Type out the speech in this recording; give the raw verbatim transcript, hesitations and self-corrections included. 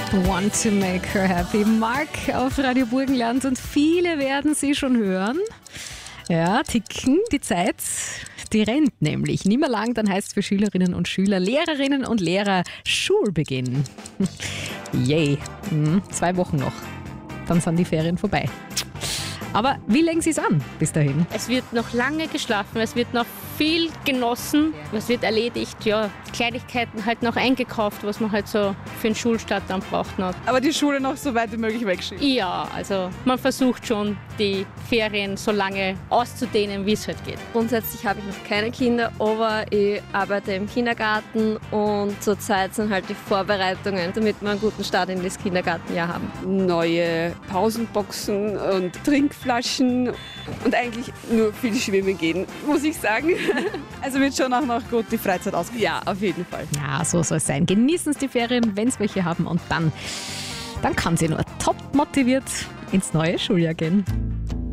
Want to make her happy. Mark auf Radio Burgenland und viele werden sie schon hören. Ja, ticken, die Zeit, die rennt nämlich. Nicht mehr lang, dann heißt es für Schülerinnen und Schüler, Lehrerinnen und Lehrer Schulbeginn. Yay, hm, zwei Wochen noch, dann sind die Ferien vorbei. Aber wie legen Sie es an bis dahin? Es wird noch lange geschlafen, es wird noch viel genossen, es wird erledigt, ja, Kleinigkeiten halt noch eingekauft, was man halt so für den Schulstart dann braucht noch. Aber die Schule noch so weit wie möglich wegschieben? Ja, also man versucht schon, die Ferien so lange auszudehnen, wie es halt geht. Grundsätzlich habe ich noch keine Kinder, aber ich arbeite im Kindergarten und zurzeit sind halt die Vorbereitungen, damit wir einen guten Start in das Kindergartenjahr haben. Neue Pausenboxen und Trinkflaschen und eigentlich nur viel schwimmen gehen, muss ich sagen. Also wird schon auch noch gut die Freizeit ausgehen. Ja, auf jeden Fall. Ja, so soll es sein. Genießen Sie die Ferien, wenn Sie welche haben und dann, dann kann sie nur top motiviert ins neue Schuljahr gehen.